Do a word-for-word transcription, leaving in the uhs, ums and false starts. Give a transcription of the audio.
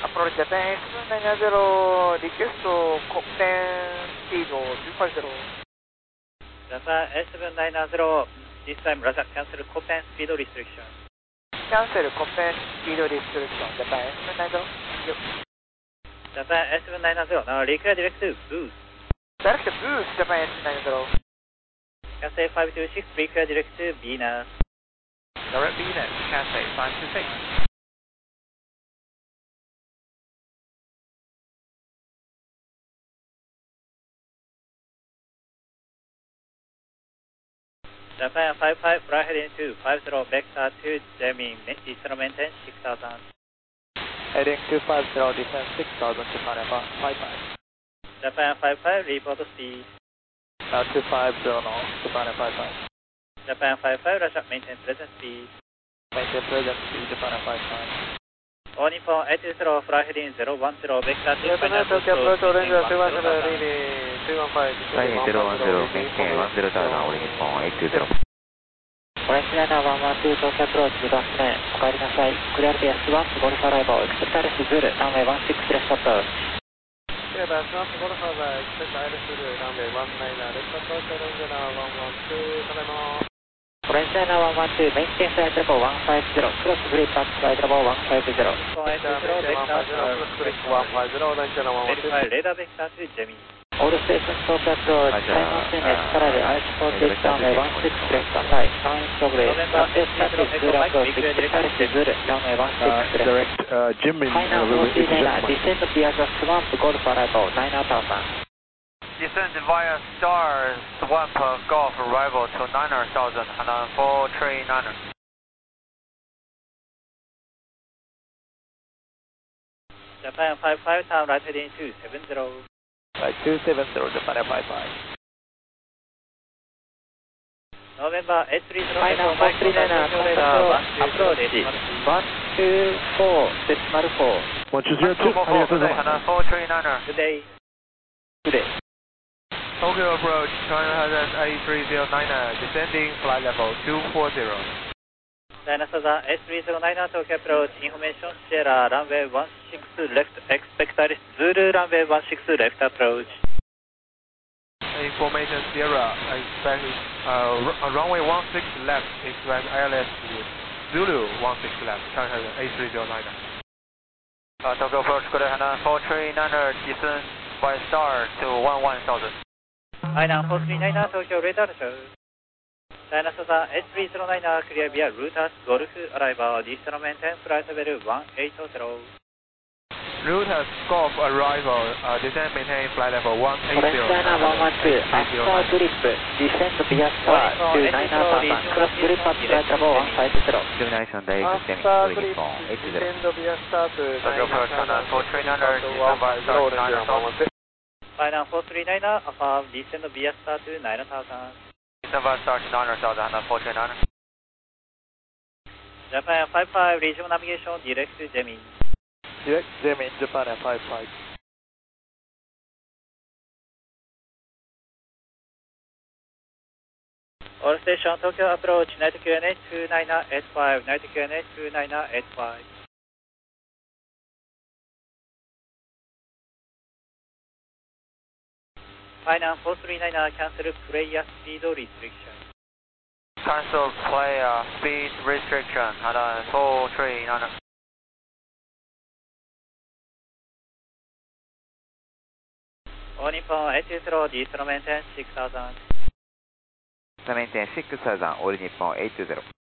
Approach Japanエスナインゼロ request content speed two five zero. Japanエスナインゼロ this time Roger cancel content speed restriction. Cancel content speed restriction. Japanエスナインゼロ. Japanエスナインゼロ now require direct boost. Direct boost Japanエスナインゼロ. Cathay five two six require direct Venus. Direct Venus, Cathay five two six. Japan five five, fly heading to five zero, vector to Gemini, descent maintain six thousand. Heading two five zero, descent six thousand, Japan five five. Japan five five, report speed. Uh, two five zero knots, Japan five five. Japan five five, Russia maintain present speed. Maintain present speed, Japan five five. All Nippon eight two zero, fly heading zero one zero, vector to final Tokyo approach Orange two one zero, maintain three one five. Flying zero one zero, maintain one zero thousand, all Nippon eight two zero. Orange Liner one one two, Tokyo approach, good afternoon. お帰りなさい。Clarityエスワン、ゴルフアライバー、expect Iris Zulu, runway one six left approach. Yeah, that's not the Golf Harbor, expect Iris Zulu, runway one nine, left approach Orange Liner one one two, Kanemo. Orange Liner one one two, maintain flight level one five zero, cross grip at flight level one five zero. eight two zero, vector one five zero, Orange Liner one one two. verify radar vector to Gemini. All stations Tokyo approach, time maintenance parallel, I support this runway one six left and right, time progress, update status Zulu approach, expect Iris Zulu, runway one six left. Direct uh, Jimin. Final four three nine, descend via the swamp, Golf arrival, nine thousand. Descend via Star Swamp Golf arrival to nine thousand, Hana four three nine. Japan five five, time right heading two seven zero. Right, two seven zero, Japan five five. November eight three zero, Final four three nine, approach, one two four, decimal four. one two zero two, ありがとうございます。 Hana four three nine. Good day. Today. Tokyo approach, China Hazard eight three zero nine, descending flight level two four zero. China Southern eight three zero nine, Tokyo approach, information Sierra, runway one six left, expect Iris Zulu, runway one six left approach. Information Sierra, expect uh, runway one six left, expect I L S Zulu one six left, China Hazard eight three zero nine. Uh, Tokyo approach, good Hana four three nine, descend by Star to one one thousand. Island four three nine, Tokyo radar show. China Southern eight three zero nine, clear via Reuters Golf arrival, descent maintain flight level one eight zero. Reuters Golf arrival, uh, descend maintain flight level one eight zero. Orange Liner one one two, after grip, descend via Star to nine thousand, cross grip at flight level one five zero. Termination direct Gemini, all Nippon eight two zero. Descend via Star to Tokyo approach, Hana four three nine, descend by Star to nine thousand. Island four three nine, affirm descend via Star to nine thousand. Descend by Star to nine thousand, Hana four three nine. Japan five five, regional navigation, direct to Gemini. Direct Gemini, Japan five five. All station Tokyo approach, night Q N A two nine eight five, night Q N A two nine eight five. Final four three nine, cancel player speed restriction. Cancel player speed restriction, Hana four three nine. All Nippon eight two zero, descent maintain six thousand. Maintain six thousand, all Nippon eight two zero.